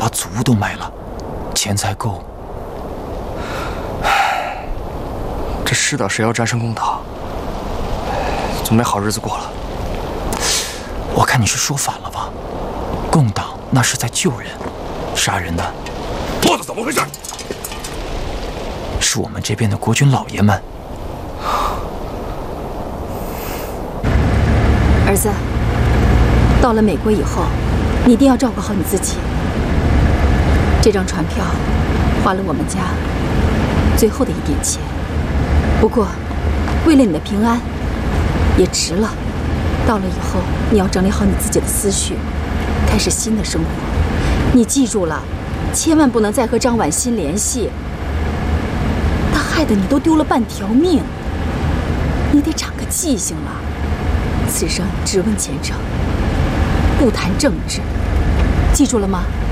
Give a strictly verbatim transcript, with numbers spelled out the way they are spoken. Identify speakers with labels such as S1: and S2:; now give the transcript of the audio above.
S1: 把祖屋都卖了，钱才够。
S2: 唉，这世道谁要战胜共党，就没好日子过了。
S1: 我看你是说反了吧？共党那是在救人，杀人的，
S3: 婆子怎么回事？
S1: 是我们这边的国军老爷们。
S4: 儿子，到了美国以后，你一定要照顾好你自己。这张船票花了我们家最后的一点钱，不过为了你的平安，也值了。到了以后，你要整理好你自己的思绪，开始新的生活。你记住了，千万不能再和张婉欣联系，他害得你都丢了半条命。你得长个记性了。此生只问前程，不谈政治，记住了吗？